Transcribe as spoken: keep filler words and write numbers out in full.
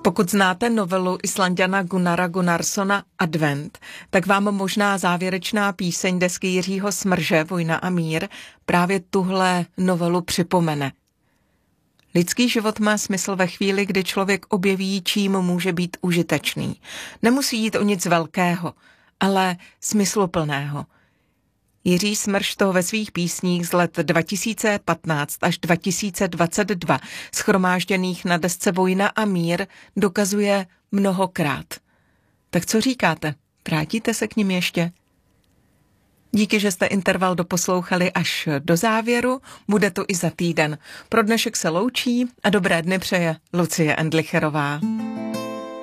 Pokud znáte novelu Islanďana Gunnara Gunnarssona Advent, tak vám možná závěrečná píseň desky Jiřího Smrže Vojna a mír právě tuhle novelu připomene. Lidský život má smysl ve chvíli, kdy člověk objeví, čím může být užitečný. Nemusí jít o nic velkého, ale smysluplného. Jiří Smrž to ve svých písních z let dva tisíce patnáct až dva tisíce dvacet dva shromážděných na desce Vojna a mír dokazuje mnohokrát. Tak co říkáte? Vrátíte se k nim ještě? Díky, že jste interval doposlouchali až do závěru, bude to i za týden. Pro dnešek se loučí a dobré dny přeje Lucie Endlicherová.